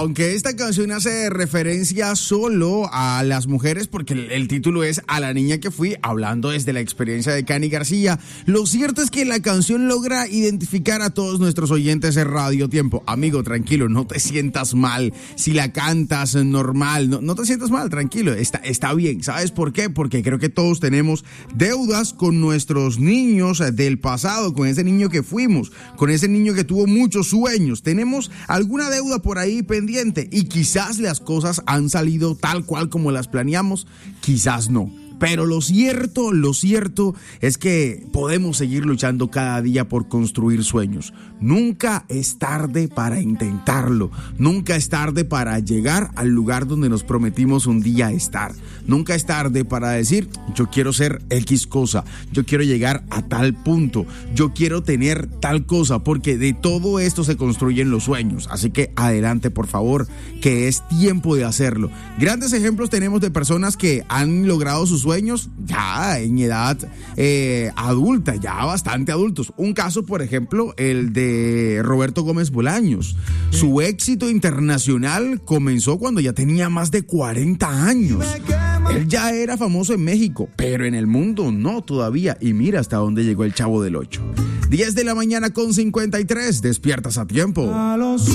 Aunque esta canción hace referencia solo a las mujeres, porque el título es A la niña que fui, hablando desde la experiencia de Cani García, lo cierto es que la canción logra identificar a todos nuestros oyentes de Radio Tiempo. Amigo, tranquilo, no te sientas mal. Si la cantas normal, no te sientas mal, tranquilo, está bien. ¿Sabes por qué? Porque creo que todos tenemos deudas con nuestros niños del pasado, con ese niño que fuimos, con ese niño que tuvo muchos sueños. Tenemos alguna deuda por ahí pendiente y quizás las cosas han salido tal cual como las planeamos, quizás no. Pero lo cierto es que podemos seguir luchando cada día por construir sueños. Nunca es tarde para intentarlo. Nunca es tarde para llegar al lugar donde nos prometimos un día estar. Nunca es tarde para decir, yo quiero ser X cosa, yo quiero llegar a tal punto, yo quiero tener tal cosa, porque de todo esto se construyen los sueños. Así que adelante, por favor, que es tiempo de hacerlo. Grandes ejemplos tenemos de personas que han logrado sus sueños ya en edad adulta, ya bastante adultos. Un caso, por ejemplo, el de Roberto Gómez Bolaños. Su éxito internacional comenzó cuando ya tenía más de 40 años. Él ya era famoso en México, pero en el mundo no todavía. Y mira hasta dónde llegó el Chavo del 8. 10 de la mañana con 53, despiertas a tiempo.